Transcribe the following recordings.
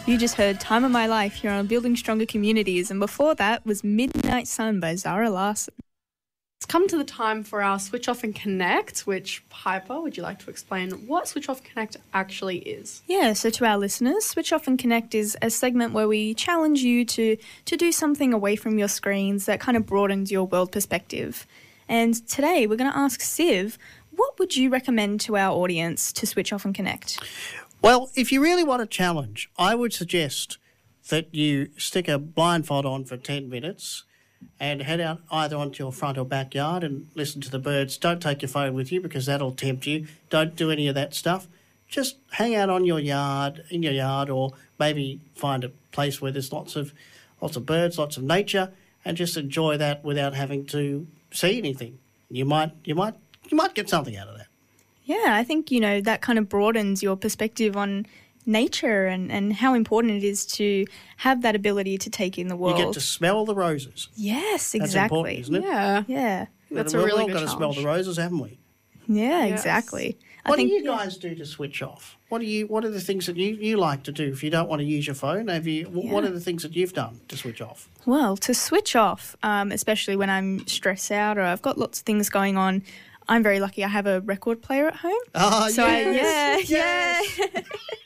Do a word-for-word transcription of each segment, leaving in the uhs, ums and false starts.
You just heard Time of My Life here on Building Stronger Communities, and before that was Midnight Sun by Zara Larsson. It's come to the time for our Switch Off and Connect, which, Piper, would you like to explain what Switch Off Connect actually is? Yeah, so to our listeners, Switch Off and Connect is a segment where we challenge you to, to do something away from your screens that kind of broadens your world perspective. And today we're going to ask Siv, what would you recommend to our audience to switch off and connect? Well, if you really want a challenge, I would suggest that you stick a blindfold on for ten minutes and head out either onto your front or backyard and listen to the birds. Don't take your phone with you because that'll tempt you. Don't do any of that stuff. Just hang out on your yard, in your yard, or maybe find a place where there's lots of lots of birds, lots of nature, and just enjoy that without having to see anything. You might you might you might get something out of that. Yeah, I think, you know, that kind of broadens your perspective on nature and, and how important it is to have that ability to take in the world. You get to smell the roses. Yes, exactly. That's important, isn't it? Yeah. Yeah. That's We've a really all good got to smell challenge. the roses, haven't we? Yeah, Yes. exactly. What I think, do you guys do to switch off? What do you? What are the things that you, you like to do if you don't want to use your phone? Have you? wh- What Yeah. are the things that you've done to switch off? Well, to switch off, um, especially when I'm stressed out or I've got lots of things going on, I'm very lucky I have a record player at home. Oh, So yes, I, yeah, yes. yeah.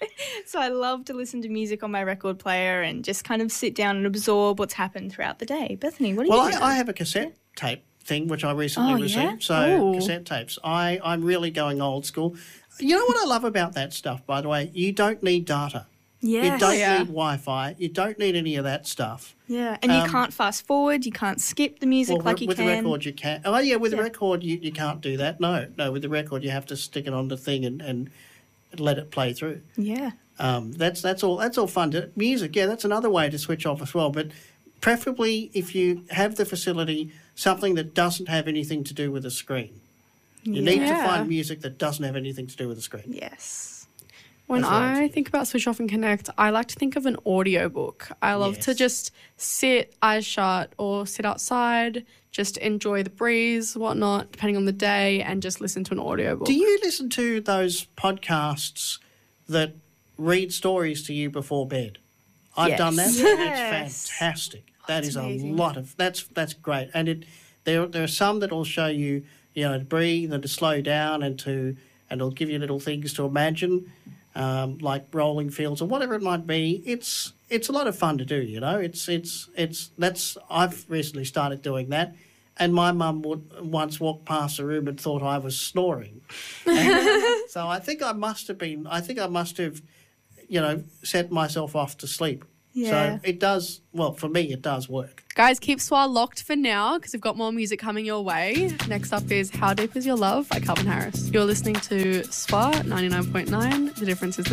So I love to listen to music on my record player and just kind of sit down and absorb what's happened throughout the day. Bethany, what do Well, you do? I, I have a cassette tape thing which I recently Oh, received. yeah? So Ooh. cassette tapes. I I'm really going old school. You know what I love about that stuff, by the way? You don't need data. Yes. You don't Yeah. need Wi-Fi. You don't need any of that stuff. Yeah, and you Um, can't fast forward, you can't skip the music Well, like with- you with can. the record you can. Oh, yeah, with Yeah. the record you, you can't do that. No, no, with the record you have to stick it on the thing and, and let it play through. Yeah. Um, that's that's all. That's all fun. To, music, yeah, that's another way to switch off as well. But preferably, if you have the facility, something that doesn't have anything to do with a screen. You need to Yeah. find music that doesn't have anything to do with a screen. Yes. When That's what I I think. think about Switch Off and Connect, I like to think of an audiobook. I love to Yes. just sit, eyes shut, or sit outside, just enjoy the breeze, whatnot, depending on the day, and just listen to an audiobook. Do you listen to those podcasts that read stories to you before bed? I've Yes. done that. Yes. It's fantastic. That that's is amazing. a lot of that's that's great. And it there there are some that will show you you know to breathe and to slow down and to and it'll give you little things to imagine, um, like rolling fields or whatever it might be. It's it's a lot of fun to do. You know, it's it's it's that's I've recently started doing that. And my mum would once walk past the room and thought I was snoring. And so I think I must have been, I think I must have, you know, set myself off to sleep. Yeah. So it does, well, for me, it does work. Guys, keep S W A locked for now because we've got more music coming your way. Next up is How Deep Is Your Love by Calvin Harris. You're listening to S W A ninety-nine point nine. The difference is the